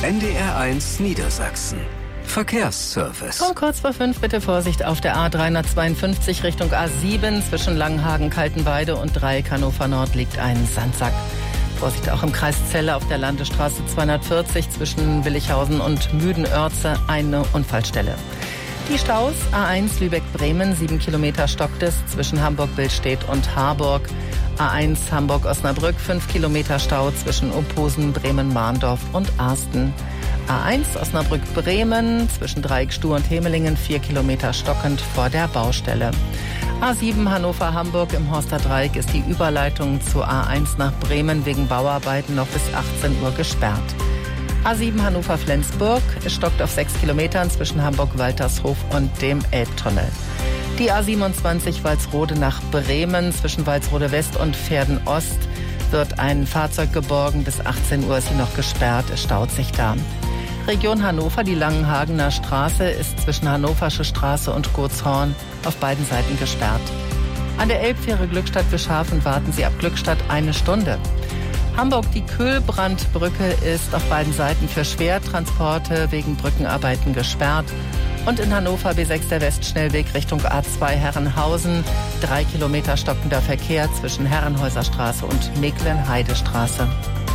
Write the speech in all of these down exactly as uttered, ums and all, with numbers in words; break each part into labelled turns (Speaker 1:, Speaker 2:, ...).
Speaker 1: N D R eins Niedersachsen. Verkehrsservice.
Speaker 2: Um kurz vor fünf bitte Vorsicht auf der A dreihundertzweiundfünfzig Richtung A sieben. Zwischen Langenhagen, Kaltenweide und Dreieck Hannover Nord liegt ein Sandsack. Vorsicht auch im Kreis Celle auf der Landesstraße zweihundertvierzig zwischen Willichhausen und Müdenörze eine Unfallstelle. Die Staus: A eins Lübeck-Bremen, sieben Kilometer stockt es zwischen Hamburg-Billstedt und Harburg. A eins Hamburg-Osnabrück, fünf Kilometer Stau zwischen Opposen, Bremen-Mahndorf und Arsten. A eins Osnabrück-Bremen zwischen Dreieck-Stuh und Hemelingen, vier Kilometer stockend vor der Baustelle. A sieben Hannover-Hamburg im Horster Dreieck ist die Überleitung zu A eins nach Bremen wegen Bauarbeiten noch bis achtzehn Uhr gesperrt. A sieben Hannover-Flensburg, es stockt auf sechs Kilometern zwischen Hamburg-Waltershof und dem Elbtunnel. Die A siebenundzwanzig Walsrode nach Bremen zwischen Walsrode West und Verden Ost wird ein Fahrzeug geborgen. Bis achtzehn Uhr ist sie noch gesperrt, es staut sich da. Region Hannover, die Langenhagener Straße ist zwischen Hannoversche Straße und Gotshorn auf beiden Seiten gesperrt. An der Elbfähre Glückstadt-Wischhafen warten Sie ab Glückstadt eine Stunde. Hamburg, die Köhlbrandbrücke ist auf beiden Seiten für Schwertransporte wegen Brückenarbeiten gesperrt. Und in Hannover B sechs der Westschnellweg Richtung A zwei Herrenhausen. Drei Kilometer stockender Verkehr zwischen Herrenhäuserstraße und Mecklenheidestraße.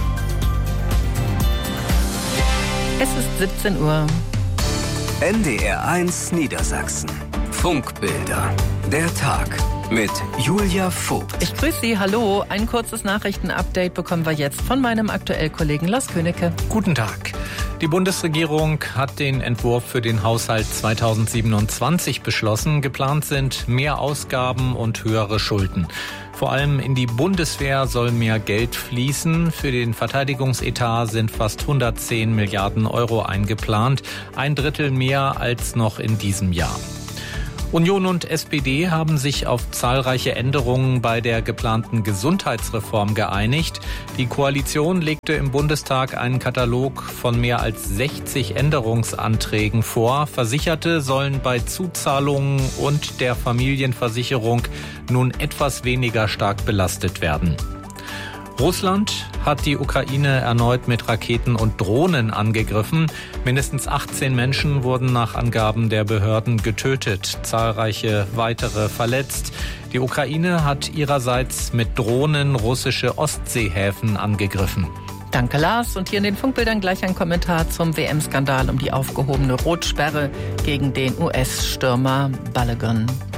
Speaker 2: Es ist siebzehn Uhr.
Speaker 1: N D R eins Niedersachsen. Funkbilder. Der Tag mit Julia Vogt.
Speaker 2: Ich grüße Sie, hallo. Ein kurzes Nachrichtenupdate bekommen wir jetzt von meinem Aktuellkollegen Lars Königke.
Speaker 3: Guten Tag. Die Bundesregierung hat den Entwurf für den Haushalt zweitausendsiebenundzwanzig beschlossen. Geplant sind mehr Ausgaben und höhere Schulden. Vor allem in die Bundeswehr soll mehr Geld fließen. Für den Verteidigungsetat sind fast hundertzehn Milliarden Euro eingeplant. Ein Drittel mehr als noch in diesem Jahr. Union und S P D haben sich auf zahlreiche Änderungen bei der geplanten Gesundheitsreform geeinigt. Die Koalition legte im Bundestag einen Katalog von mehr als sechzig Änderungsanträgen vor. Versicherte sollen bei Zuzahlungen und der Familienversicherung nun etwas weniger stark belastet werden. Russland hat die Ukraine erneut mit Raketen und Drohnen angegriffen. Mindestens achtzehn Menschen wurden nach Angaben der Behörden getötet, zahlreiche weitere verletzt. Die Ukraine hat ihrerseits mit Drohnen russische Ostseehäfen angegriffen.
Speaker 2: Danke, Lars. Und hier in den Funkbildern gleich ein Kommentar zum W M-Skandal um die aufgehobene Rotsperre gegen den U S-Stürmer Balogun.